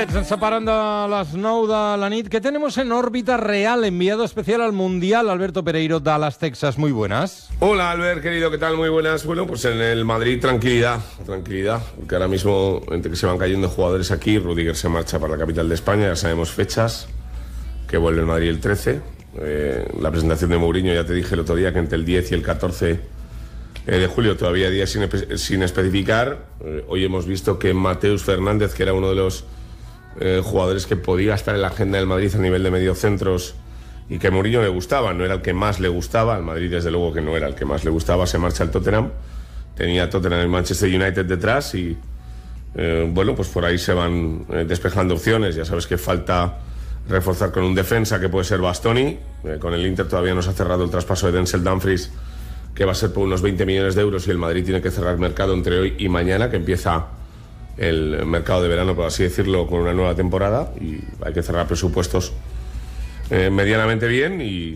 Minutets, ens separen de les 9 de la nit. ¿Qué tenemos en órbita real? Enviado especial al Mundial, Alberto Pereiro, Dallas, Texas. Muy buenas. Hola, Albert, querido, ¿qué tal? Muy buenas. Bueno, pues en el Madrid tranquilidad, porque ahora mismo, entre que se van cayendo jugadores aquí, Rudiger se marcha para la capital de España, ya sabemos fechas, que vuelve el Madrid el 13. La presentación de Mourinho, ya te dije el otro día que entre el 10 y el 14 de julio, todavía días sin especificar. Hoy hemos visto que Mateus Fernández, que era uno de los jugadores que podía estar en la agenda del Madrid a nivel de mediocentros y que a Mourinho le gustaba, no era el que más le gustaba, al Madrid desde luego que no era el que más le gustaba, se marcha al Tottenham, tenía Tottenham y Manchester United detrás y bueno, pues por ahí se van despejando opciones. Ya sabes que falta reforzar con un defensa que puede ser Bastoni, con el Inter todavía no se ha cerrado el traspaso de Denzel Dumfries, que va a ser por unos 20 millones de euros, y el Madrid tiene que cerrar mercado entre hoy y mañana, que empieza el mercado de verano, por así decirlo, con una nueva temporada, y hay que cerrar presupuestos medianamente bien, y